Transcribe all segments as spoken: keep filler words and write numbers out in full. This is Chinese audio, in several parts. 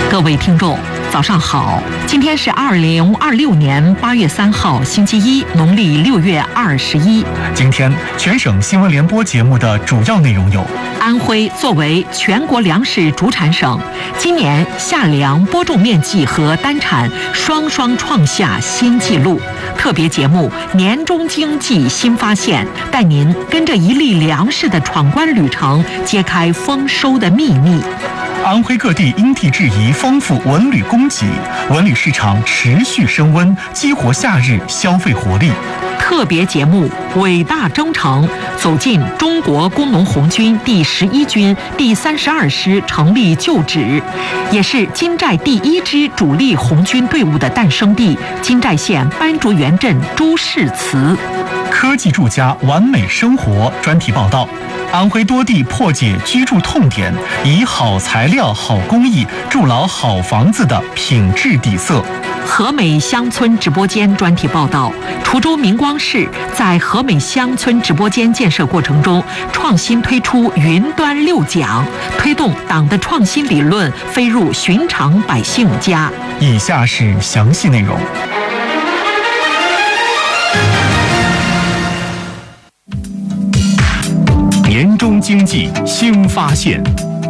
各位听众，早上好！今天是二零二六年八月三号，星期一，农历六月二十一。 今天全省新闻联播节目的主要内容有： 安徽作为全国粮食主产省，今年夏粮播种面积和单产双双创下新纪录。特别节目《年终经济新发现》，带您跟着一粒粮食的闯关旅程，揭开丰收的秘密。 安徽各地因地制宜丰富文旅供给，文旅市场持续升温，激活夏日消费活力。 特别节目《伟大征程》，走进中国工农红军第十一军第三十二师成立旧址，也是金寨第一支主力红军队伍的诞生地——金寨县斑竹园镇朱氏祠。 科技住家完美生活专题报道。安徽多地破解居住痛点，以好材料、好工艺筑牢好房子的品质底色。 和美乡村直播间专题报道：滁州明光市在和美乡村直播间建设过程中，创新推出云端六讲，推动党的创新理论飞入寻常百姓家。 以下是详细内容。年终经济新发现。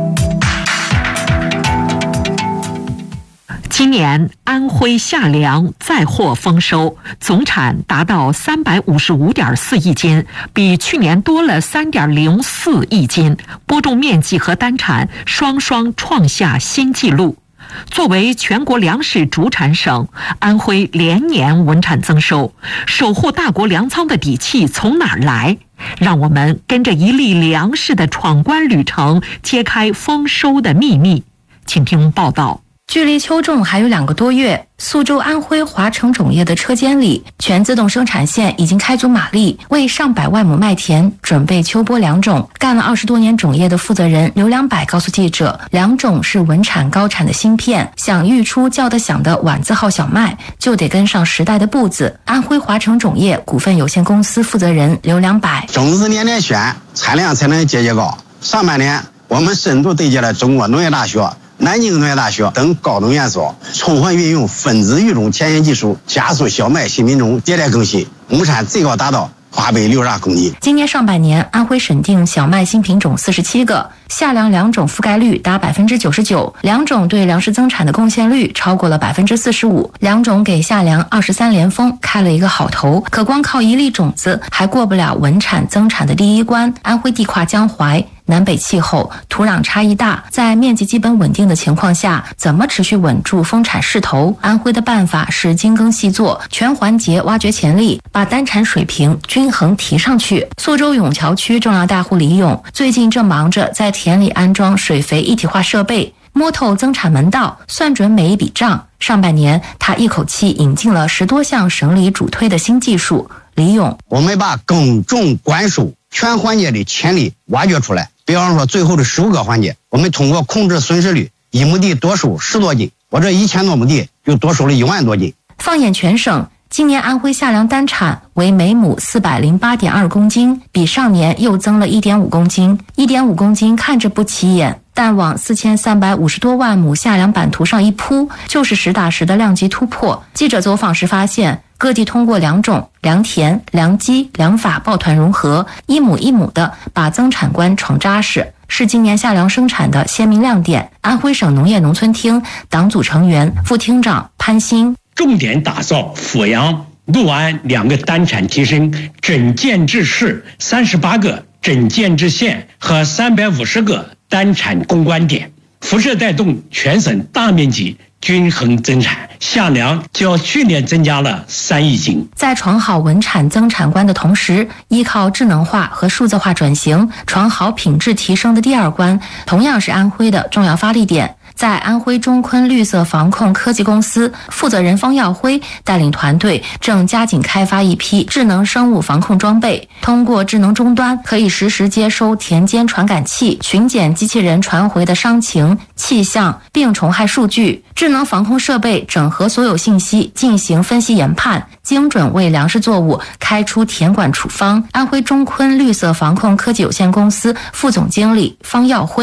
今年安徽夏粮再获丰收，总产达到三百五十五点四亿斤，比去年多了三点零四亿斤，播种面积和单产双双创下新纪录。作为全国粮食主产省，安徽连年稳产增收，守护大国粮仓的底气从哪儿来？让我们跟着一粒粮食的闯关旅程，揭开丰收的秘密。请听报道。 距离秋种还有两个多月，宿州安徽华城种业的车间里，全自动生产线已经开足马力，为上百万亩麦田准备秋播良种。干了二十多年种业的负责人刘良柏告诉记者，良种是稳产高产的芯片，想育出叫得响的碗字号小麦，就得跟上时代的步子。安徽华城种业股份有限公司负责人刘良柏： 种子年年选，产量才能节节高。上半年我们深度对接了中国农业大学、南京农业大学等高等院所，充分运用分子育种前沿技术，加速小麦新品种迭代更新，亩产最高达到八百六十二公斤。 今年上半年，安徽审定小麦新品种四十七个，夏粮良种覆盖率达百分之九十九，良种对粮食增产的贡献率超过了百分之四十五。良种给夏粮二十三连丰开了一个好头，可光靠一粒种子还过不了稳产增产的第一关。安徽地跨江淮，南北气候、土壤差异大，在面积基本稳定的情况下，怎么持续稳住丰产势头？安徽的办法是精耕细作，全环节挖掘潜力，把单产水平均衡提上去。宿州永桥区种粮大户李勇最近正忙着在田里安装水肥一体化设备，摸透增产门道，算准每一笔账。上半年，他一口气引进了十多项省里主推的新技术。李勇： 我们把耕种灌输全环节的潜力挖掘出来。比方说最后的十五个环节，我们通过控制损失率，一亩地多收十多斤，我这一千多亩地就多收了一万多斤。 放眼全省，今年安徽夏粮单产为每亩四百零八点二公斤，比上年又增了一点五公斤。一点五公斤看着不起眼，但往四千三百五十多万亩夏粮版图上一铺，就是实打实的量级突破。记者走访时发现，各地通过良种、良田、良机、良法抱团融合，一亩一亩的把增产关闯扎实，是今年夏粮生产的鲜明亮点。安徽省农业农村厅党组成员、副厅长潘兴： 重点打造阜阳、六安两个单产提升整建制市、三十八个整建制县和三百五十个单产攻关点，辐射带动全省大面积均衡增产，夏粮较去年增加了三亿斤。 在闯好稳产增产关的同时，依靠智能化和数字化转型，闯好品质提升的第二关，同样是安徽的重要发力点。在安徽中昆绿色防控科技公司，负责人方耀辉带领团队正加紧开发一批智能生物防控装备，通过智能终端可以实时接收田间传感器、巡检机器人传回的伤情、气象、病虫害数据，智能防控设备整合所有信息进行分析研判，精准为粮食作物开出田管处方。安徽中昆绿色防控科技有限公司副总经理方耀辉：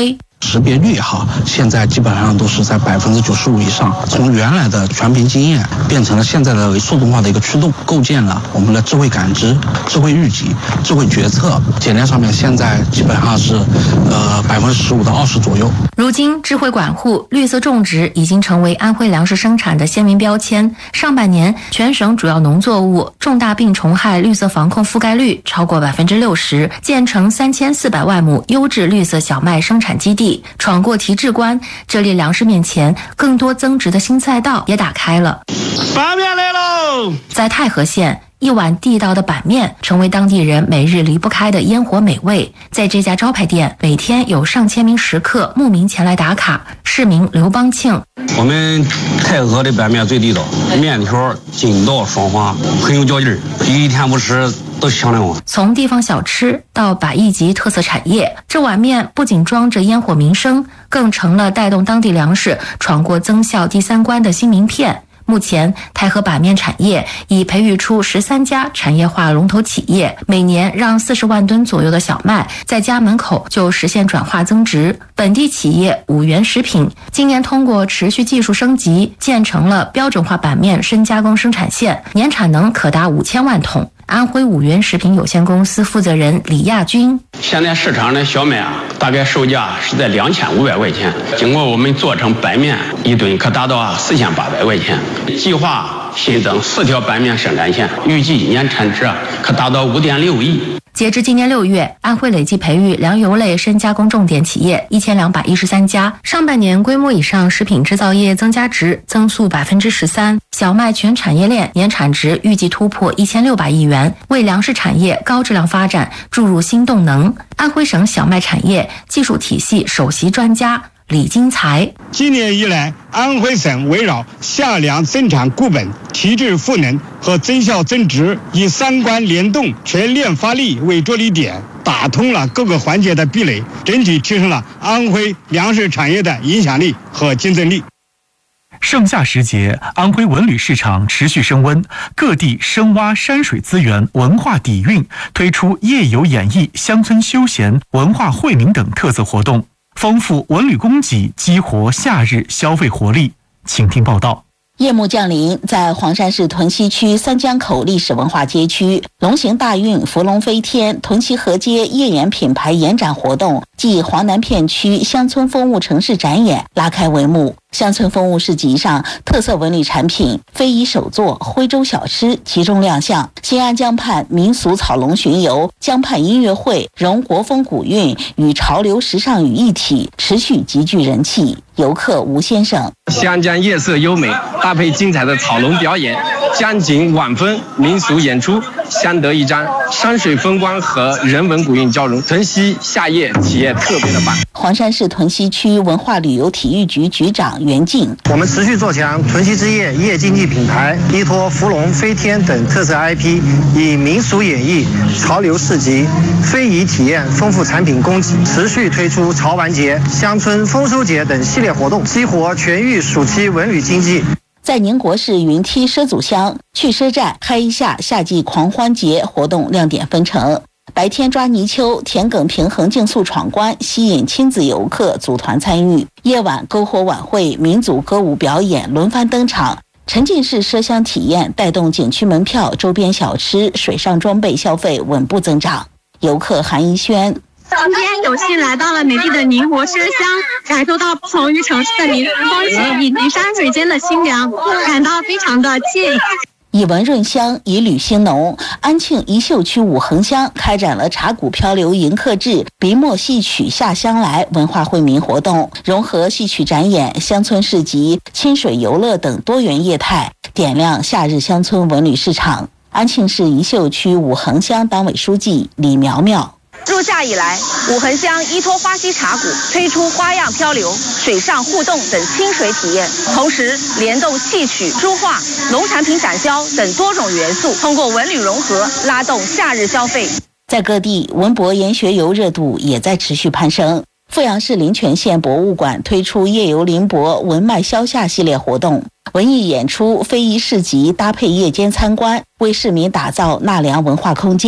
识别率哈，现在基本上都是在百分之九十五以上。从原来的全凭经验，变成了现在的数动化的一个驱动，构建了我们的智慧感知、智慧预警、智慧决策。检验上面现在基本上是呃百分之十五到二十左右。 如今，智慧管护、绿色种植已经成为安徽粮食生产的鲜明标签。上半年，全省主要农作物重大病虫害绿色防控覆盖率超过百分之六十，建成三千四百万亩优质绿色小麦生产基地，闯过提质关。这类粮食面前，更多增值的新赛道也打开了。 板面来喽！ 在太和县，一碗地道的板面成为当地人每日离不开的烟火美味。在这家招牌店，每天有上千名食客慕名前来打卡。市民刘邦庆： 我们太和的板面最地道，面条筋道爽滑，很有嚼劲儿，一天不吃都香凉了。 从地方小吃到百亿级特色产业，这碗面不仅装着烟火名声，更成了带动当地粮食闯过增效第三关的新名片。目前，太和板面产业已培育出十三家产业化龙头企业，每年让四十万吨左右的小麦在家门口就实现转化增值。本地企业五源食品今年通过持续技术升级，建成了标准化板面深加工生产线，年产能可达五千万桶。安徽五源食品有限公司负责人李亚军： 现在市场的小麦啊，大概售价是在两千五百块钱，经过我们做成板面，一吨可达到四千八百块钱。计划新增四条板面生产线，预计年产值啊可达到五点六亿。 截至今年六月，安徽累计培育粮油类深加工重点企业一千两百一十三家。上半年规模以上食品制造业增加值增速百分之十三，小麦全产业链年产值预计突破一千六百亿元，为粮食产业高质量发展注入新动能。安徽省小麦产业技术体系首席专家李金才： 今年以来，安徽省围绕下粮生产固本、提质赋能和增效增值，以三关联动、全链发力为着力点，打通了各个环节的壁垒，整体提升了安徽粮食产业的影响力和竞争力。 盛夏时节，安徽文旅市场持续升温，各地深挖山水资源、文化底蕴，推出夜游演艺、乡村休闲、文化惠民等特色活动，丰富文旅供给，激活夏日消费活力。请听报道。 夜幕降临，在黄山市屯溪区三江口历史文化街区，龙行大运、伏龙飞天、屯溪河街夜演品牌延展活动暨黄南片区乡村风物城市展演拉开帷幕。乡村风物市集上，特色文旅产品、非遗手作、徽州小吃集中亮相。新安江畔民俗草龙巡游、江畔音乐会融国风古韵与潮流时尚于一体，持续极具人气。游客吴先生： 湘江夜色优美，搭配精彩的草龙表演、江景晚风民俗演出，相得益彰，山水风光和人文古韵交融。屯溪夏夜体验特别的棒。 黄山市屯溪区文化旅游体育局局长袁静： 我们持续做强屯溪之夜夜经济品牌，依托伏龙飞天等特色 I P， 以民俗演绎、潮流市集、非遗体验丰富产品供给，持续推出潮玩节、乡村丰收节等系列活动，激活全域暑期文旅经济。 在宁国市云梯畲祖乡去畲站开一下夏季狂欢节活动亮点纷呈，白天抓泥鳅、田埂平衡竞速闯关，吸引亲子游客组团参与；夜晚篝火晚会、民族歌舞表演轮番登场，沉浸式摄像体验带动景区门票、周边小吃、水上装备消费稳步增长。游客韩一轩： 今天有幸来到了美丽的宁国畲乡，感受到不同于城市的民俗风情以及山水间的清凉，感到非常的惬意。 以文润乡，以旅兴农，安庆宜秀区武横乡开展了茶谷漂流迎客至、笔墨戏曲下乡来文化惠民活动，融合戏曲展演、乡村市集、清水游乐等多元业态，点亮夏日乡村文旅市场。安庆市宜秀区武横乡党委书记李苗苗： 入夏以来，武横乡依托花溪茶谷推出花样漂流、水上互动等清水体验，同时联动戏曲、书画、农产品展销等多种元素，通过文旅融合，拉动夏日消费。 在各地，文博研学游热度也在持续攀升。阜阳市临泉县博物馆推出夜游临博文脉消夏系列活动，文艺演出、非遗市集搭配夜间参观，为市民打造纳凉文化空间。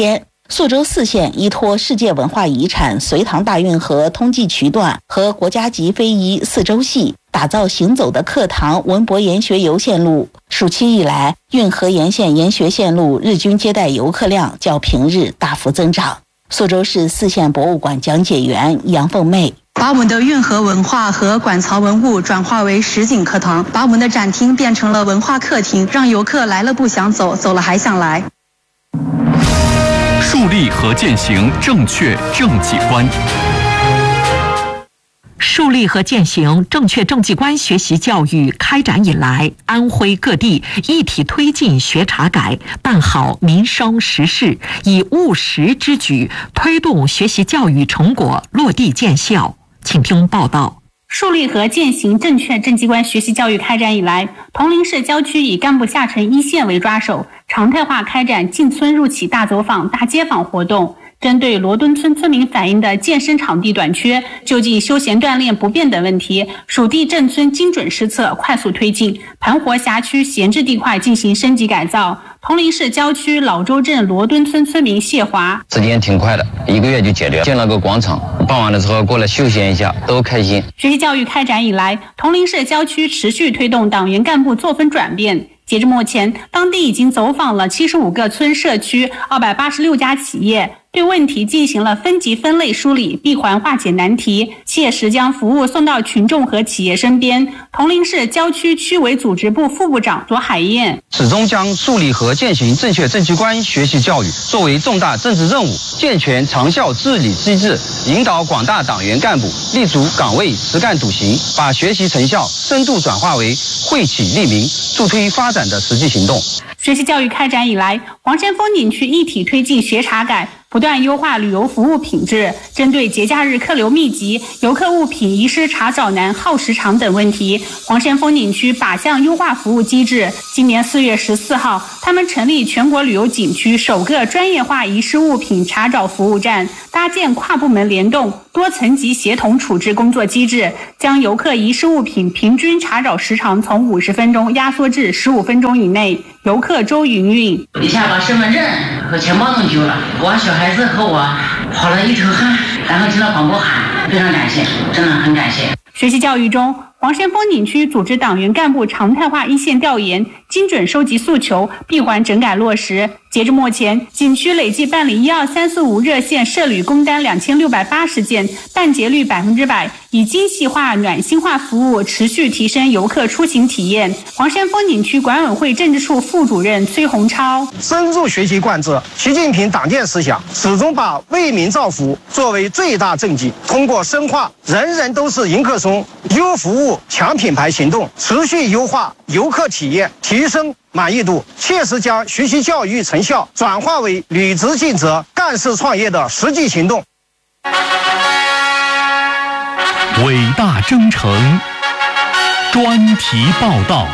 宿州四县依托世界文化遗产隋唐大运河通济渠段和国家级非遗四州戏，打造行走的课堂文博研学游线路。暑期以来，运河沿线研学线路日均接待游客量较平日大幅增长。宿州市四县博物馆讲解员杨凤妹。 把我们的运河文化和馆藏文物转化为实景课堂，把我们的展厅变成了文化客厅，让游客来了不想走，走了还想来。 树立和践行正确政绩观。 树立和践行正确政绩观学习教育开展以来，安徽各地一体推进学查改，办好民生实事，以务实之举推动学习教育成果落地见效。请听报道。 树立和践行正确政绩观学习教育开展以来，铜陵市郊区以干部下沉一线为抓手，常态化开展进村入企大走访、大街访活动。针对罗墩村村民反映的健身场地短缺、就近休闲锻炼不便等问题，属地镇村精准施策，快速推进，盘活辖区闲置地块进行升级改造。铜陵市郊区老周镇罗墩村村民谢华： 时间挺快的，一个月就解决了，建了个广场，傍晚的时候过来休闲一下，都开心。 学习教育开展以来，铜陵市郊区持续推动党员干部作风转变。截至目前，当地已经走访了七十五个村社区、二百八十六家企业，对问题进行了分级分类梳理，闭环化解难题，切实将服务送到群众和企业身边。铜陵市郊区区委组织部副部长左海燕始终将树立和践行正确政绩观学习教育作为重大政治任务，健全长效治理机制，引导广大党员干部立足岗位实干笃行，把学习成效深度转化为惠企利民、助推发展的实际行动。 学习教育开展以来，黄山风景区一体推进学查改，不断优化旅游服务品质。针对节假日客流密集、游客物品遗失查找难、耗时长等问题，黄山风景区靶向优化服务机制。今年四月十四号，他们成立全国旅游景区首个专业化遗失物品查找服务站，搭建跨部门联动、多层级协同处置工作机制，将游客遗失物品平均查找时长从五十分钟压缩至十五分钟以内。游客周云云： 一下把身份证和钱包弄丢了，我小孩子和我跑了一头汗，然后听到广播喊，非常感谢，真的很感谢。 学习教育中，黄山风景区组织党员干部常态化一线调研，精准收集诉求，闭环整改落实。截至目前，景区累计办理一二三四五热线涉旅工单两千六百八十件，办结率百分之百，以精细化、暖心化服务持续提升游客出行体验。黄山风景区管委会政治处副主任崔洪超： 深入学习贯彻习近平党建思想，始终把为民造福作为最大政绩，通过深化人人都是迎客松、优服务、强品牌行动，持续优化游客体验，提升满意度，切实将学习教育成效转化为履职尽责、干事创业的实际行动。 伟大征程专题报道。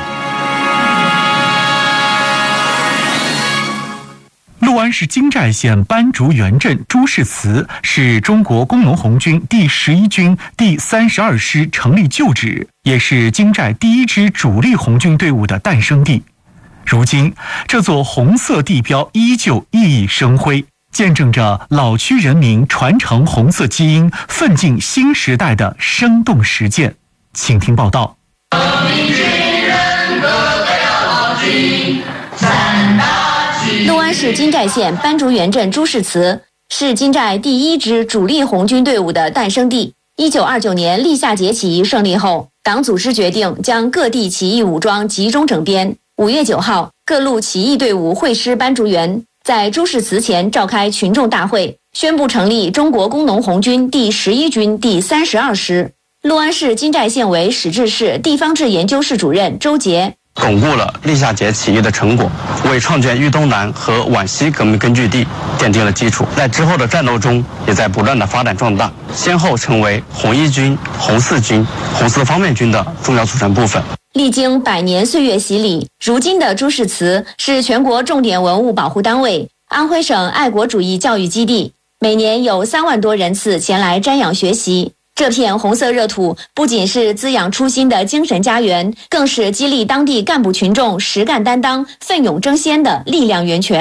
六安市金寨县斑竹园镇朱氏祠是中国工农红军第十一军第三十二师成立旧址，也是金寨第一支主力红军队伍的诞生地。如今，这座红色地标依旧熠熠生辉，见证着老区人民传承红色基因、奋进新时代的生动实践。请听报道。革命军人，个个要老军，三大旗。 六安市金寨县斑竹园镇朱氏祠是金寨第一支主力红军队伍的诞生地。一九二九年立夏节起义胜利后，党组织决定将各地起义武装集中整编。五月九号，各路起义队伍会师斑竹园，在朱氏祠前召开群众大会，宣布成立中国工农红军第十一军第三十二师。六安市金寨县委史志市地方志研究室主任周杰： 巩固了立夏节起义的成果，为创建豫东南和皖西革命根据地奠定了基础。在之后的战斗中，也在不断的发展壮大，先后成为红一军、红四军、红四方面军的重要组成部分。 历经百年岁月洗礼，如今的朱氏祠是全国重点文物保护单位、安徽省爱国主义教育基地，每年有三万多人次前来瞻仰学习。这片红色热土不仅是滋养初心的精神家园，更是激励当地干部群众实干担当、奋勇争先的力量源泉。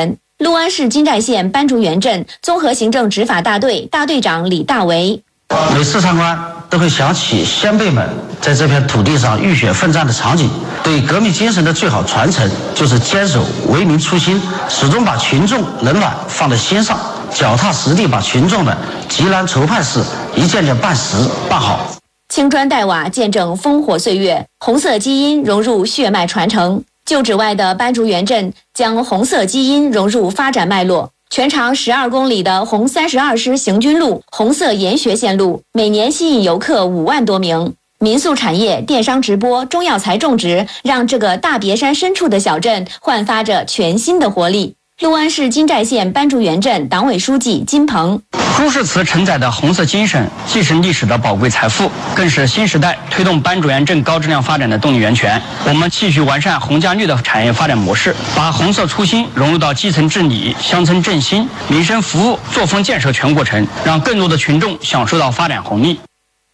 六安市金寨县班竹园镇综合行政执法大队大队长李大为。 每次参观都会想起先辈们在这片土地上浴血奋战的场景。对革命精神的最好传承，就是坚守为民初心，始终把群众冷暖放在心上，脚踏实地把群众的急难愁盼事一件件办实办好。 青砖黛瓦见证烽火岁月，红色基因融入血脉传承。旧址外的班竹园镇将红色基因融入发展脉络。全长十二公里的红三十二师行军路、红色研学线路，每年吸引游客五万多名。民宿产业、电商直播、中药材种植，让这个大别山深处的小镇焕发着全新的活力。六安市金寨县班竹园镇党委书记金鹏。 朱氏祠承载的红色精神，既是历史的宝贵财富，更是新时代推动班竹园镇高质量发展的动力源泉。我们继续完善红加绿的产业发展模式，把红色初心融入到基层治理、乡村振兴、民生服务、作风建设全过程，让更多的群众享受到发展红利。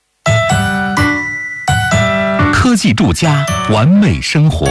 科技住家，完美生活。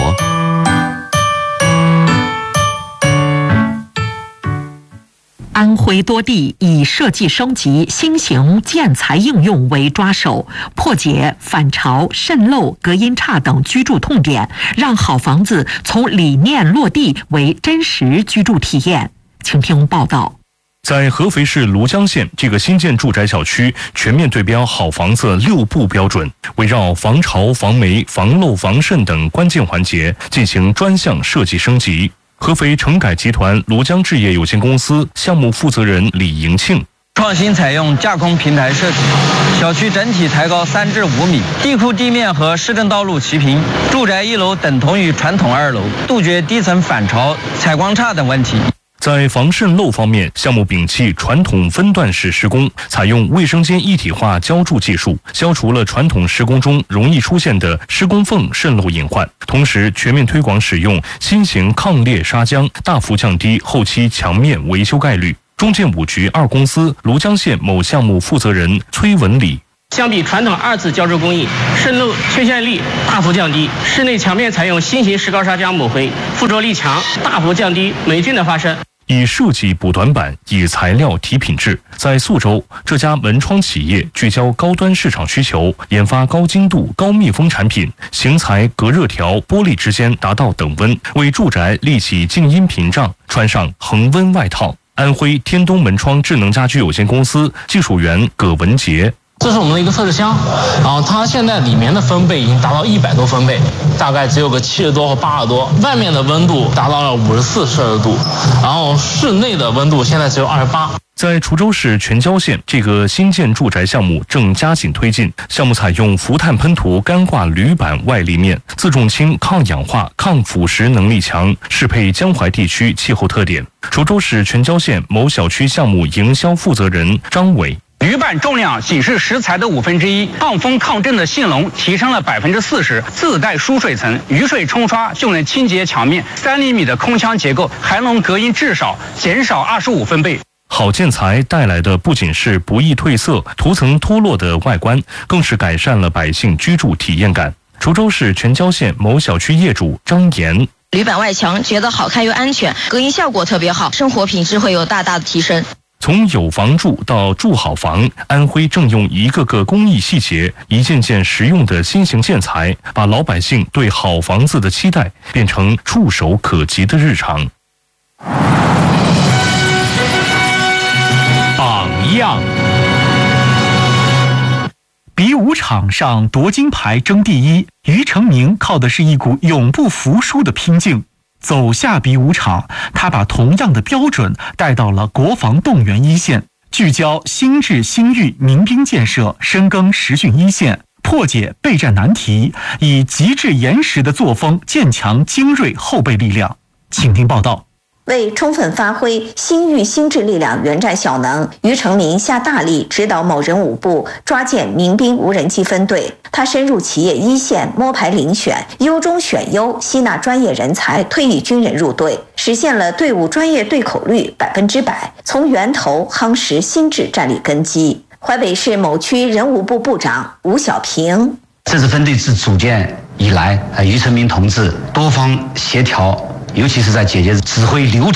安徽多地以设计升级、新型建材应用为抓手，破解反潮、渗漏、隔音差等居住痛点，让好房子从理念落地为真实居住体验。请听报道。 在合肥市庐江县，这个新建住宅小区全面对标好房子六步标准，围绕防潮、防霉、防漏、防渗等关键环节进行专项设计升级。合肥城改集团庐江置业有限公司项目负责人李迎庆： 创新采用架空平台设计，小区整体抬高三至五米，地库地面和市政道路齐平，住宅一楼等同于传统二楼，杜绝低层反潮、采光差等问题。 在防渗漏方面，项目摒弃传统分段式施工，采用卫生间一体化浇筑技术，消除了传统施工中容易出现的施工缝渗漏隐患。同时，全面推广使用新型抗裂砂浆，大幅降低后期墙面维修概率。中建五局二公司庐江县某项目负责人崔文礼： 相比传统二次浇筑工艺，渗漏缺陷率大幅降低，室内墙面采用新型石膏砂浆抹灰，附着力强，大幅降低霉菌的发生。 以设计补短板，以材料提品质。在宿州，这家门窗企业聚焦高端市场需求，研发高精度、高密封产品，型材隔热条玻璃之间达到等温，为住宅立起静音屏障，穿上恒温外套。安徽天东门窗智能家居有限公司技术员葛文杰： 这是我们的一个测试箱，然后它现在里面的分贝已经达到一百多分贝，大概只有个七十多或八十多，外面的温度达到了五十四摄氏度，然后室内的温度现在只有二十八。 在滁州市全椒县，这个新建住宅项目正加紧推进。项目采用氟碳喷涂干挂铝板外立面，自重轻、抗氧化、抗腐蚀能力强，适配江淮地区气候特点。滁州市全椒县某小区项目营销负责人张伟： 铝板重量仅是石材的五分之一，抗风抗震的性能提升了百分之四十，自带疏水层，雨水冲刷就能清洁墙面，三厘米的空腔结构还能隔音至少减少二十五分贝。 好建材带来的不仅是不易褪色、涂层脱落的外观，更是改善了百姓居住体验感。滁州市全椒县某小区业主张岩： 铝板外墙觉得好看又安全，隔音效果特别好，生活品质会有大大的提升。 从有房住到住好房，安徽正用一个个工艺细节、一件件实用的新型建材，把老百姓对好房子的期待变成触手可及的日常。 榜样。比武场上夺金牌争第一，于成明靠的是一股永不服输的拼劲。走下比武场，他把同样的标准带到了国防动员一线，聚焦新制新域民兵建设，深耕实训一线，破解备战难题，以极致严实的作风建强精锐后备力量。请听报道。 为充分发挥新域新制力量原战效能，于成明下大力指导某人五部抓建民兵无人机分队。他深入企业一线，摸排遴选，优中选优，吸纳专业人才、退役军人入队，实现了队伍专业对口率百分之百，从源头夯实新制战力根基。淮北市某区人武部部长吴小平： 这支分队自组建以来，呃，于成明同志多方协调，尤其是在解决指挥流程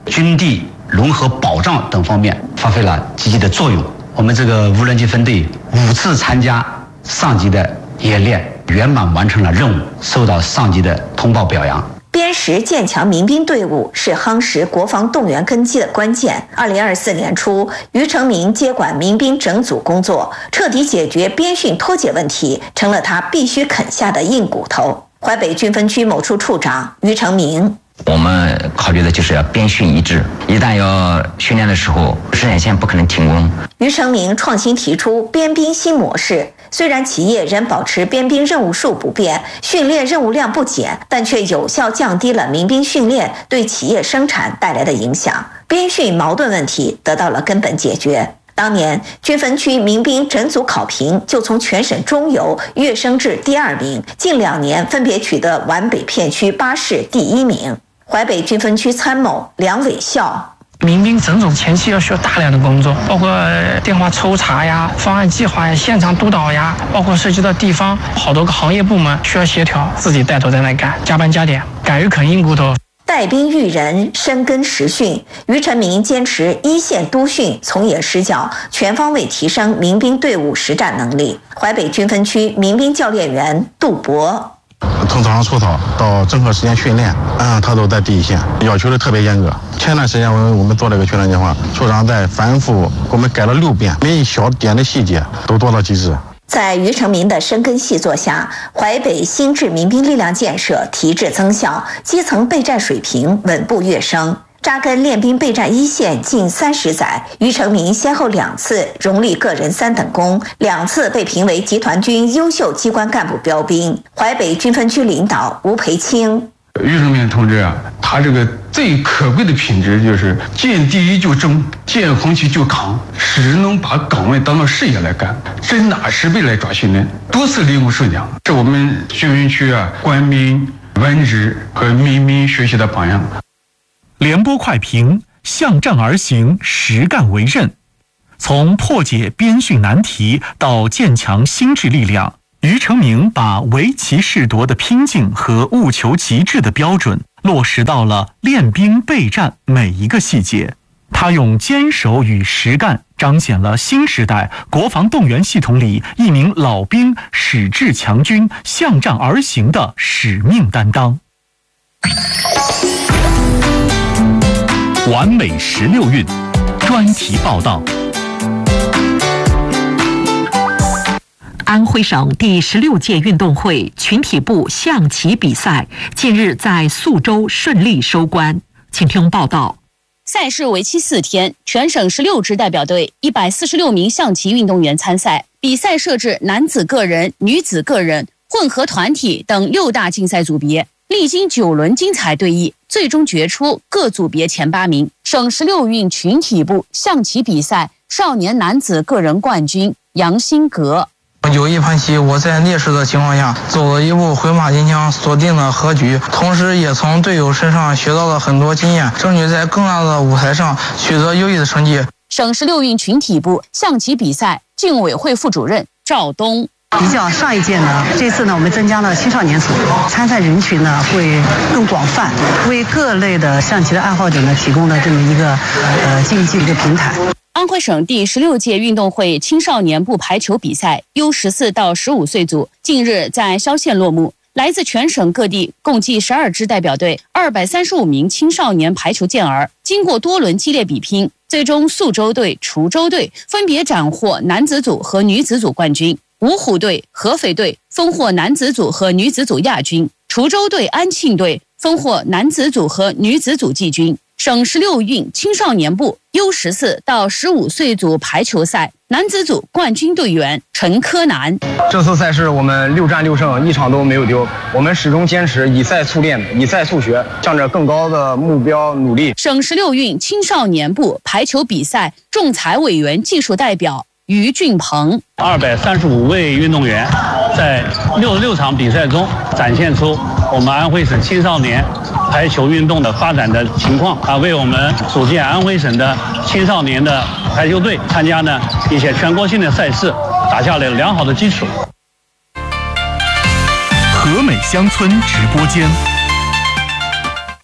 军地融合保障等方面发挥了积极的作用。我们这个无人机分队五次参加上级的演练，圆满完成了任务，受到上级的通报表扬。 编实建强民兵队伍是夯实国防动员根基的关键。二零二四年初，于成民接管民兵整组工作，彻底解决编训脱节问题，成了他必须啃下的硬骨头。淮北军分区某处处长于成民。 我们考虑的就是要编训一致，一旦要训练的时候，生产线不可能停工。 于成民创新提出编兵新模式，虽然企业仍保持编兵任务数不变，训练任务量不减，但却有效降低了民兵训练对企业生产带来的影响，编训矛盾问题得到了根本解决。当年军分区民兵整组考评就从全省中游跃升至第二名，近两年分别取得皖北片区八市第一名。淮北军分区参谋梁伟孝。 民兵整组前期要需要大量的工作，包括电话抽查呀、方案计划呀、现场督导呀，包括涉及到地方好多个行业部门需要协调，自己带头在那干，加班加点，敢于啃硬骨头。 带兵育人，深耕实训。于成民坚持一线督训，从严施教，全方位提升民兵队伍实战能力。淮北军分区民兵教练员杜博。 从早上出操到正课时间训练，嗯，他都在第一线，要求的特别严格。前段时间我们我们做了一个训练计划，处长在反复给我们改了六遍，每一小点的细节都做到极致。 在于成民的深耕细作下，淮北新制民兵力量建设提质增效，基层备战水平稳步跃升。扎根练兵备战一线近三十载，于成民先后两次荣立个人三等功，两次被评为集团军优秀机关干部标兵。淮北军分区领导吴培清。 于成民同志啊，他这个最可贵的品质就是见第一就争，见红旗就扛，始终把岗位当做事业来干，真打实备来抓训练，多次立功受奖，是我们军分区啊官兵、文职和民兵学习的榜样。 联播快评：向战而行，实干为刃。从破解编训难题到建强心智力量，于成民把唯其是夺的拼劲和务求极致的标准落实到了练兵备战每一个细节。他用坚守与实干彰显了新时代国防动员系统里一名老兵矢志强军、向战而行的使命担当。完美十六运专题报道。 安徽省第十六届运动会群体步象棋比赛近日在宿州顺利收官，请听报道。 赛事为期四天，全省十六支代表队、一百四十六名象棋运动员参赛。比赛设置男子个人、女子个人、混合团体等六大竞赛组别，历经九轮精彩对弈，最终决出各组别前八名。省十六运群体步象棋比赛少年男子个人冠军杨新阁。 有一盘棋，我在劣势的情况下走了一步回马金枪，锁定了和局，同时也从队友身上学到了很多经验，争取在更大的舞台上取得优异的成绩。 省十六运群体步象棋比赛竞委会副主任赵东。 比较上一届呢，这次呢我们增加了青少年组，参赛人群呢会更广泛，为各类的象棋的爱好者呢提供了这么一个呃竞技一个平台。 安徽省第十六届运动会青少年部排球比赛 U 十四到十五岁组近日在萧县落幕。来自全省各地共计十二支代表队、二百三十五名青少年排球健儿，经过多轮激烈比拼，最终宿州队、滁州队分别斩获男子组和女子组冠军，芜湖队、合肥队分获男子组和女子组亚军，滁州队、安庆队分获男子组和女子组季军。省十六运青少年部 U 十四到十五岁组排球赛男子组冠军队员陈柯南。 这次赛事我们六战六胜，一场都没有丢。我们始终坚持以赛促练，以赛促学，向着更高的目标努力。 省十六运青少年部排球比赛仲裁委员技术代表于俊鹏。 二百三十五位运动员在六十六场比赛中展现出我们安徽省青少年排球运动的发展的情况啊，为我们组建安徽省的青少年的排球队参加呢一些全国性的赛事打下了良好的基础。 和美乡村直播间。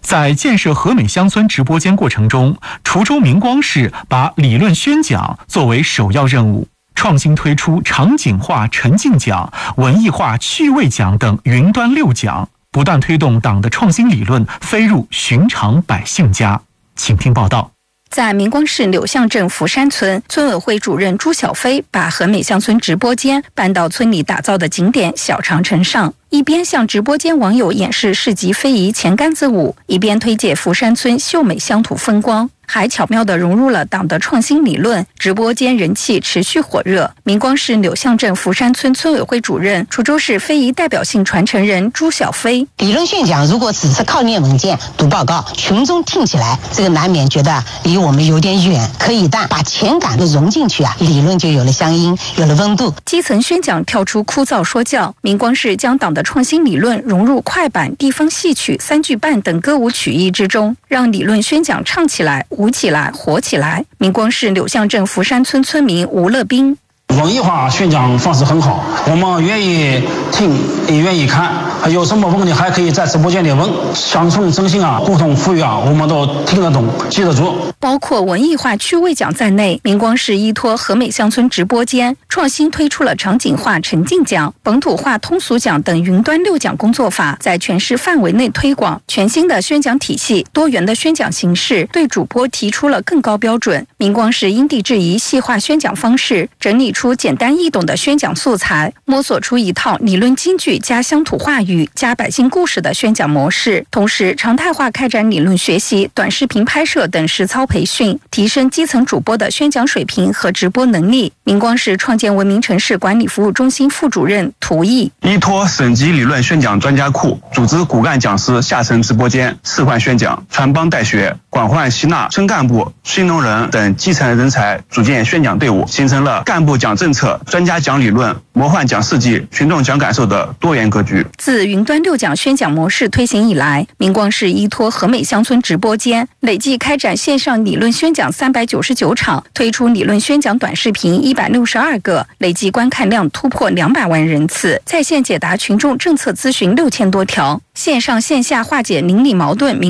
在建设和美乡村直播间过程中，滁州明光市把理论宣讲作为首要任务，创新推出场景化沉浸奖、文艺化趣味奖等云端六奖，不断推动党的创新理论飞入寻常百姓家。请听报道。 在明光市柳巷镇福山村，村委会主任朱小飞把和美乡村直播间搬到村里打造的景点小长城上，一边向直播间网友演示市级非遗钱杆子舞，一边推介福山村秀美乡土风光，还巧妙地融入了党的创新理论，直播间人气持续火热。明光市柳巷镇福山村村委会主任、滁州市非遗代表性传承人朱小飞： 理论宣讲如果只是靠念文件、读报告，群众听起来这个难免觉得离我们有点远，可以但把情感都融进去啊，理论就有了乡音，有了温度。 基层宣讲跳出枯燥说教，明光市将党的创新理论融入快板、地方戏曲、三句半等歌舞曲艺之中，让理论宣讲唱起来、舞起来、活起来。明光市柳巷镇福山村村民吴乐斌： 文艺化宣讲方式很好，我们愿意听也愿意看，有什么问题还可以在直播间里问，乡村振兴啊、互通富裕啊，我们都听得懂记得住。 包括文艺化趣味奖在内，明光市依托和美乡村直播间创新推出了场景化沉浸奖、本土化通俗奖等云端六奖工作法，在全市范围内推广。全新的宣讲体系、多元的宣讲形式，对主播提出了更高标准。明光市因地制宜细化宣讲方式，整理出简单易懂的宣讲素材，摸索出一套理论金句加乡土话语加百姓故事的宣讲模式，同时常态化开展理论学习、短视频拍摄等实操培训，提升基层主播的宣讲水平和直播能力。明光市创建文明城市管理服务中心副主任涂毅： 依托省级理论宣讲专家库，组织骨干讲师下沉直播间示范宣讲，传帮带学，广泛吸纳村干部、新农人等基层人才，组建宣讲队伍，形成了干部讲政策、专家讲理论、模范讲事迹、群众讲感受的多元格局。 自云端六讲宣讲模式推行以来，明光市依托和美乡村直播间，累计开展线上理论宣讲三百九十九场，推出理论宣讲短视频一百六十二个，累计观看量突破两百万人次，在线解答群众政策咨询六千多条，线上线下化解邻里矛盾。